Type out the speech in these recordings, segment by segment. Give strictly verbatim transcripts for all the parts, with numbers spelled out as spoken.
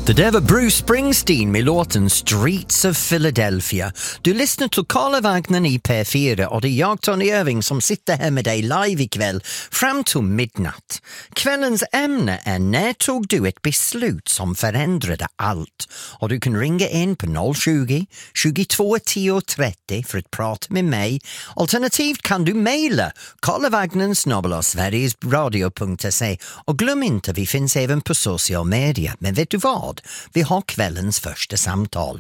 Det där var Bruce Springsteen med låten Streets of Philadelphia. Du lyssnar till Karlavagnen i P fyra och det är jag, Tony Irving, som sitter här med dig live ikväll fram till midnatt. Kvällens ämne är när tog du ett beslut som förändrade allt? Och du kan ringa in på noll tjugo, tjugotvå tio trettio för att prata med mig. Alternativt kan du mejla karlavagnen snabel-a sverigesradio punkt se och glöm inte, vi finns även på social media. Men vet du vad? Vi har kvällens första samtal.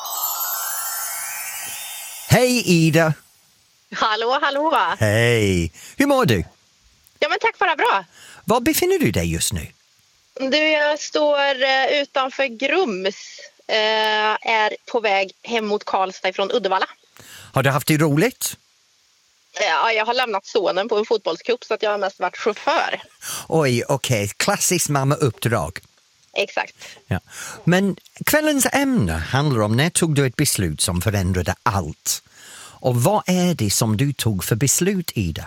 Hej Ida! Hallå, hallå! Hej! Hur mår du? Ja, men tack, bara bra. Var befinner du dig just nu? Du, jag står eh, utanför Grums. Eh, är på väg hem mot Karlstad från Uddevalla. Har du haft det roligt? Ja, jag har lämnat sonen på en fotbollscup så att jag har mest varit chaufför. Oj, okej. Okay. Klassiskt mamma-uppdrag. Exakt. Ja. Men kvällens ämne handlar om när tog du ett beslut som förändrade allt. Och vad är det som du tog för beslut, Ida?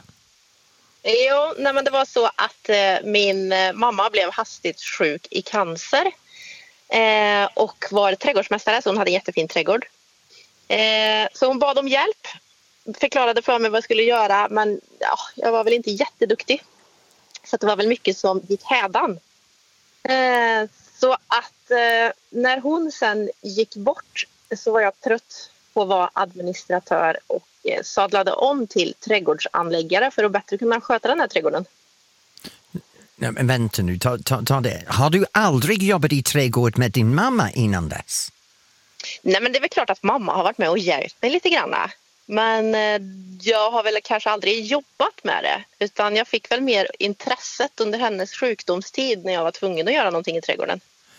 Jo, nej, men det var så att eh, min eh, mamma blev hastigt sjuk i cancer. Eh, och var trädgårdsmästare, så hon hade en jättefin trädgård. Eh, så hon bad om hjälp. Förklarade för mig vad jag skulle göra, men ja, jag var väl inte jätteduktig. Så det var väl mycket som gick hädan. Eh, så att eh, när hon sen gick bort så var jag trött på att vara administratör och eh, sadlade om till trädgårdsanläggare för att bättre kunna sköta den här trädgården. Nej, men vänta nu, ta, ta, ta det. Har du aldrig jobbat i trädgård med din mamma innan dess? Nej, men det är väl klart att mamma har varit med och hjälpt mig lite grann. Men eh, jag har väl kanske aldrig jobbat med det, utan jag fick väl mer intresset under hennes sjukdomstid när jag var tvungen att göra någonting i trädgården.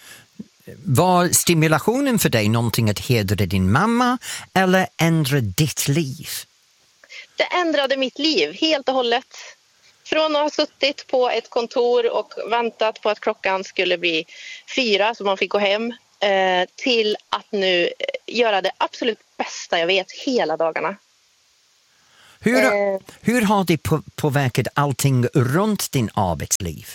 Var stimulationen för dig någonting att hedra din mamma eller ändra ditt liv? Det ändrade mitt liv helt och hållet. Från att ha suttit på ett kontor och väntat på att klockan skulle bli fyra så man fick gå hem eh, till att nu göra det absolut bästa jag vet hela dagarna. Hur, eh. hur har det på, påverkat allting runt din arbetsliv?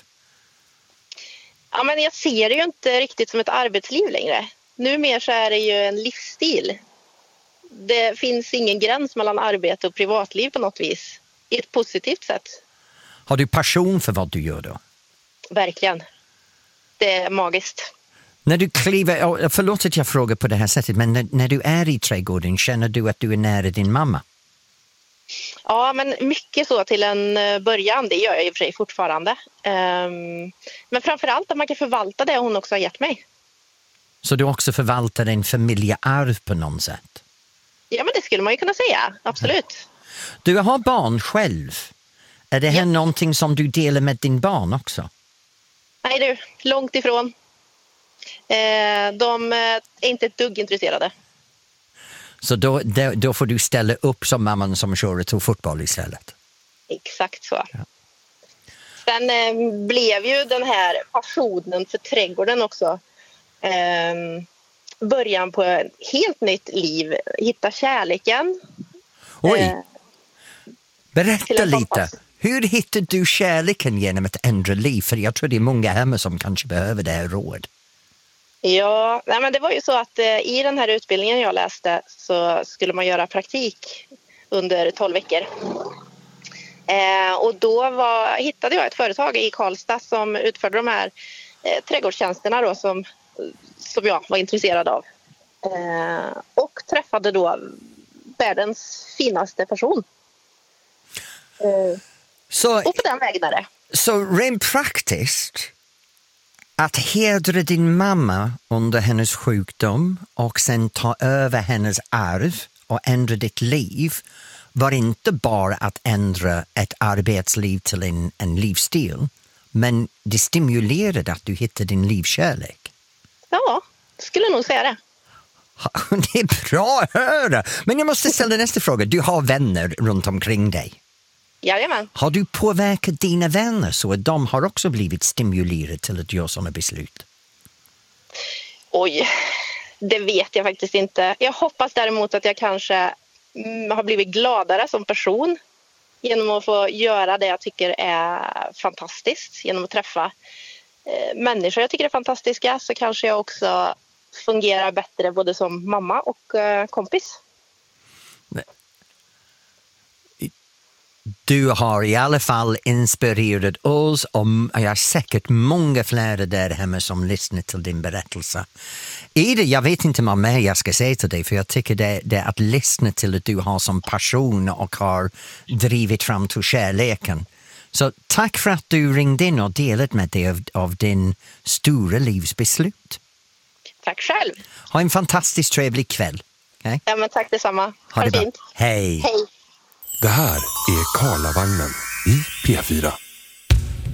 Ja, men jag ser det ju inte riktigt som ett arbetsliv längre. Numera så är det ju en livsstil. Det finns ingen gräns mellan arbete och privatliv på något vis. I ett positivt sätt. Har du passion för vad du gör då? Verkligen. Det är magiskt. När du kliver, förlåt att jag frågar på det här sättet, men när, när du är i trädgården, känner du att du är nära din mamma? Ja, men mycket så till en början, det gör jag i och för sig fortfarande. Um, men framförallt att man kan förvalta det hon också har gett mig. Så du också förvaltar en familjearv på något sätt? Ja, men det skulle man ju kunna säga, absolut. Du har barn själv. Är det här ja. någonting som du delar med din barn också? Nej du, långt ifrån. Eh, de är inte ett dugg intresserade. Så då, då, då får du ställa upp som mamman som kör till fotboll istället? Exakt så. Ja. Sen eh, blev ju den här passionen för trädgården också eh, början på ett helt nytt liv. Hitta kärleken. Oj, eh, berätta lite. Kompans. Hur hittade du kärleken genom ett ändra liv? För jag tror det är många hemma som kanske behöver det här råd. Ja, nej, men det var ju så att eh, i den här utbildningen jag läste så skulle man göra praktik under tolv veckor. Eh, och då var, hittade jag ett företag i Karlstad som utförde de här eh, trädgårdstjänsterna då, som, som jag var intresserad av. Eh, och träffade då världens finaste person. Eh, så, och på den vägen är det. Så rent praktiskt, att hedra din mamma under hennes sjukdom och sen ta över hennes arv och ändra ditt liv var inte bara att ändra ett arbetsliv till en, en livsstil, men det stimulerade att du hittade din livskärlek. Ja, skulle nog säga det. Det är bra att höra. Men jag måste ställa nästa fråga. Du har vänner runt omkring dig. Jajamän. Har du påverkat dina vänner så att de har också blivit stimulerade till att göra sådana beslut? Oj, det vet jag faktiskt inte. Jag hoppas däremot att jag kanske mm, har blivit gladare som person genom att få göra det jag tycker är fantastiskt. Genom att träffa eh, människor jag tycker är fantastiska, så kanske jag också fungerar bättre både som mamma och eh, kompis. Du har i alla fall inspirerat oss, och jag har säkert många fler där hemma som lyssnar till din berättelse. Ida, jag vet inte vad mer jag ska säga till dig, för jag tycker det, det är att lyssna till att du har som person och har drivit fram till kärleken. Så tack för att du ringde in och delade med dig av, av din stora livsbeslut. Tack själv. Ha en fantastiskt trevlig kväll. Okay? Ja, men tack detsamma. Ha, ha det, det fint. Hej. Hej. Det här är Karlavagnen i P fyra.